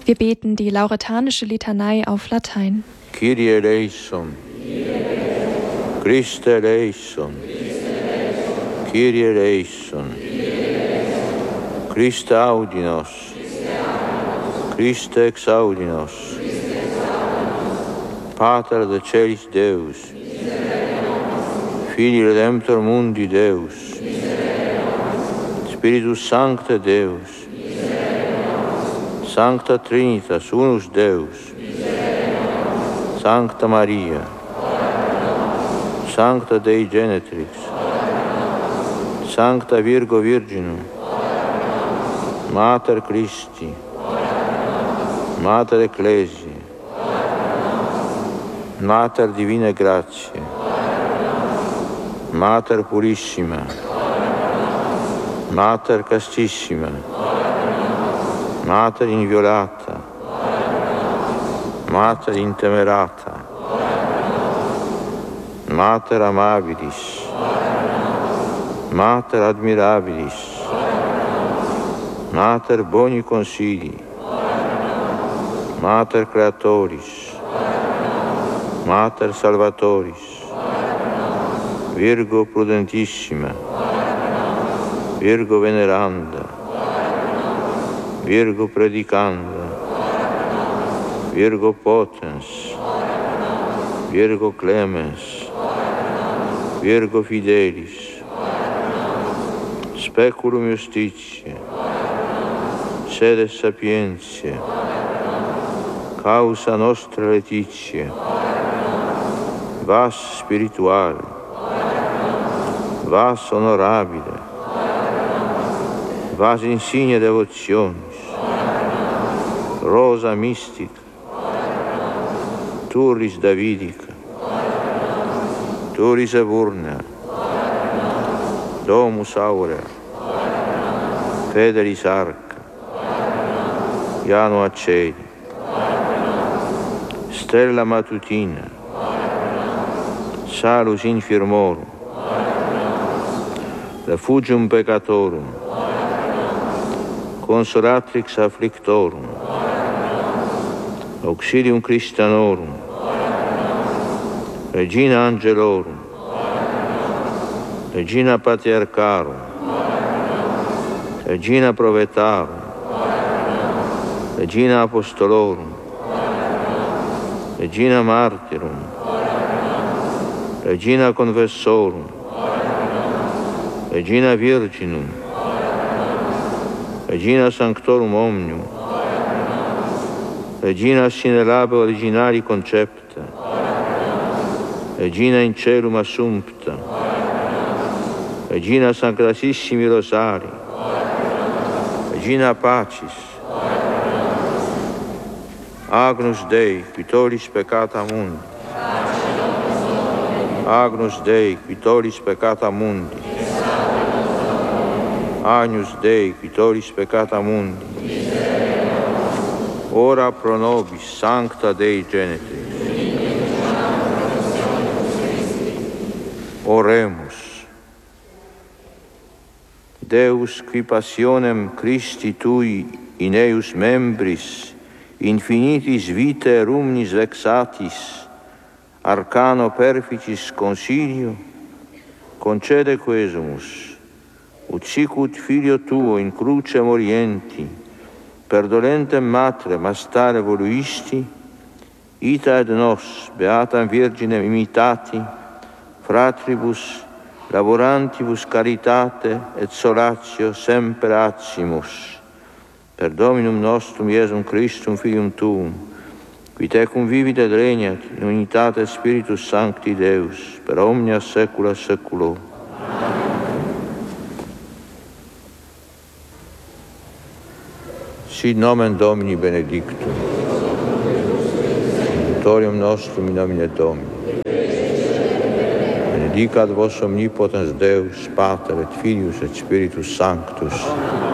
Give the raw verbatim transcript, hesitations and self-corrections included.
Wir beten die lauretanische Litanei auf Latein. Kyrie eleison, Christe eleison, Kyrie eleison, Christe audi nos, Christe exaudi nos, Pater de celis Deus, Filii Redemptor mundi Deus, Spiritus Sancte Deus, Sancta Trinitas, unus Deus, Sancta Maria, Sancta Dei Genetrix, Sancta Virgo Virginum, Mater Christi, Mater Ecclesiae, Mater Divinae Gratiae, Mater Purissima, Mater Castissima, Mater Inviolata, Mater Intemerata, Mater Amabilis, Mater Admirabilis, Mater Boni Consilii, Mater Creatoris, Mater Salvatoris, Virgo Prudentissima, Virgo Veneranda, Virgo Predicanda, Virgo Potens, Virgo Clemens, Virgo Fidelis, Speculum Justitiae, Sede Sapientiae, Causa Nostra Laetitia, Vas Spirituale, Vas Honorabile, Vas Insigne Devotionis, Rosa Mystica, Turris Davidica, Turris Eburnea, Domus Aurea, Federis Arca, Janua Celi, Stella Matutina, Salus Infirmorum, Refugium Peccatorum, Consolatrix Afflictorum, Auxilium Christianorum, Regina Angelorum, Regina Patriarcharum, Regina Provetarum, Regina Apostolorum, Regina Martyrum, Regina Confessorum, Regina Virginum, Regina Sanctorum Omnium, Regina sine labe originali concepta, Regina in celum assumpta, Regina Sacratissimi Rosari, Regina Pacis, Agnus Dei, qui tollis peccata mundi, Agnus Dei, qui tollis peccata mundi, Agnus Dei, qui tollis peccata mundi, ora pro nobis Sancta Dei Genetrix. Oremus. Deus, qui passionem Christi Tui in eius membris infinitis vitae rumnis vexatis, arcano perficis consilio, concede quesumus, ut sicut filio tuo in cruce morienti, per dolentem matre mastare voluisti, ita et nos, beatam Virginem imitati, fratribus, laborantibus caritate et solatio semper acimus, per Dominum nostrum Iesum Christum Filium Tuum, qui tecum vivit et regnat in unitate Spiritus Sancti Deus, per omnia saecula saeculorum. Sit nomen Domini benedictum, auditorium nostrum in nomine Domini. Benedicat vos omnipotens Deus, Pater et Filius et Spiritus Sanctus.